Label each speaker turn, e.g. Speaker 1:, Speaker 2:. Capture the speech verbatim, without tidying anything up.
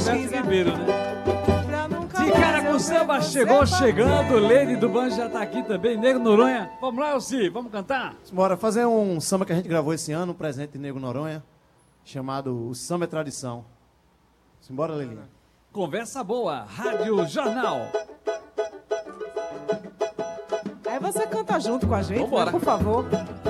Speaker 1: pesquisa.
Speaker 2: Ribeiro, né?
Speaker 1: Pra nunca
Speaker 2: De
Speaker 1: mais
Speaker 2: cara com
Speaker 1: eu
Speaker 2: samba
Speaker 1: ver
Speaker 2: chegou
Speaker 1: você
Speaker 2: chegando, Lady do Banjo já tá aqui também, Nego Noronha. Vamos lá, Elci, vamos cantar?
Speaker 3: Bora fazer um samba que a gente gravou esse ano, um presente de Nego Noronha, chamado O Samba é Tradição. Simbora, Lelinha.
Speaker 2: Conversa boa, Rádio Jornal.
Speaker 1: Aí você canta junto com a gente,
Speaker 2: Vambora.
Speaker 1: né, por favor.